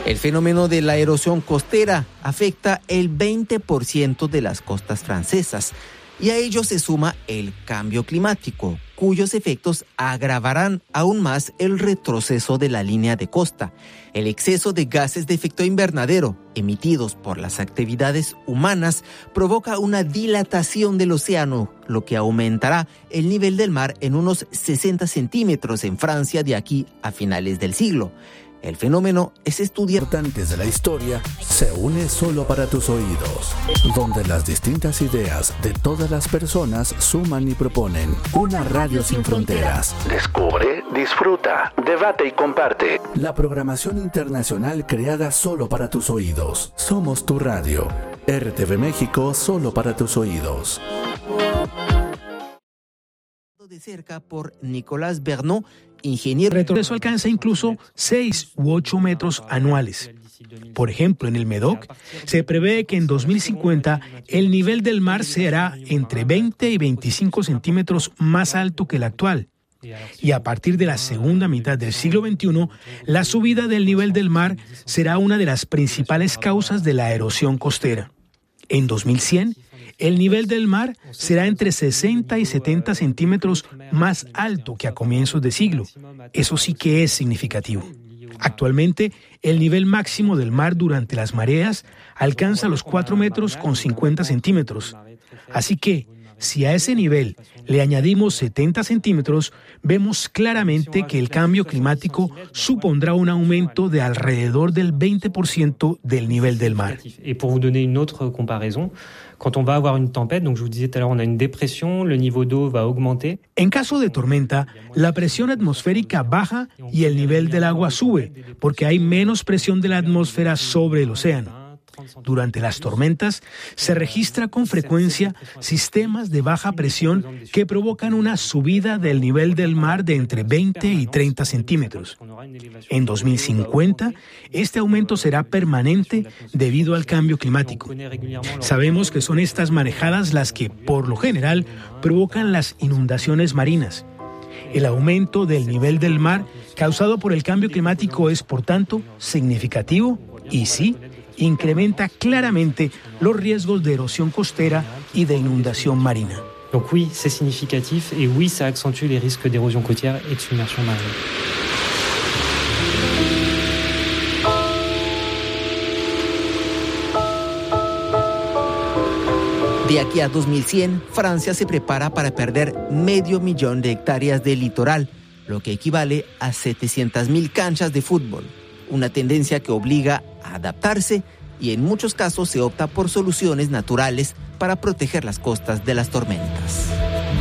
El fenómeno de la erosión costera afecta el 20% de las costas francesas y a ello se suma el cambio climático, cuyos efectos agravarán aún más el retroceso de la línea de costa. El exceso de gases de efecto invernadero emitidos por las actividades humanas provoca una dilatación del océano, lo que aumentará el nivel del mar en unos 60 centímetros en Francia de aquí a finales del siglo. El fenómeno es estudiado. Importantes de la historia se une solo para tus oídos, donde las distintas ideas de todas las personas suman y proponen una radio sin fronteras. Descubre, disfruta, debate y comparte. La programación internacional creada solo para tus oídos. Somos tu radio. RTV México solo para tus oídos. De cerca por Nicolas Bernot, ingeniero. El retroceso alcanza incluso 6 u 8 metros anuales. Por ejemplo, en el Médoc se prevé que en 2050 el nivel del mar será entre 20 y 25 centímetros más alto que el actual. Y a partir de la segunda mitad del siglo XXI, la subida del nivel del mar será una de las principales causas de la erosión costera. En 2100, el nivel del mar será entre 60 y 70 centímetros más alto que a comienzos de siglo. Eso sí que es significativo. Actualmente, el nivel máximo del mar durante las mareas alcanza los 4 metros con 50 centímetros. Así que, si a ese nivel le añadimos 70 centímetros, vemos claramente que el cambio climático supondrá un aumento de alrededor del 20% del nivel del mar. Et pour vous donner une autre comparaison, quand on va avoir une tempête, donc je vous disais tout à l'heure, on a une dépression, le niveau d'eau va augmenter. En caso de tormenta, la presión atmosférica baja y el nivel del agua sube, porque hay menos presión de la atmósfera sobre el océano. Durante las tormentas se registra con frecuencia sistemas de baja presión que provocan una subida del nivel del mar de entre 20 y 30 centímetros. En 2050, este aumento será permanente debido al cambio climático. Sabemos que son estas marejadas las que, por lo general, provocan las inundaciones marinas. El aumento del nivel del mar causado por el cambio climático es, por tanto, significativo y sí, incrementa claramente los riesgos de erosión costera y de inundación marina. Donc oui, c'est significatif et oui, ça accentue les risques d'érosion côtière et de submersion marine. De aquí a 2100, Francia se prepara para perder 500.000 de hectáreas de litoral, lo que equivale a 700.000 canchas de fútbol. Una tendencia que obliga a adaptarse y en muchos casos se opta por soluciones naturales para proteger las costas de las tormentas.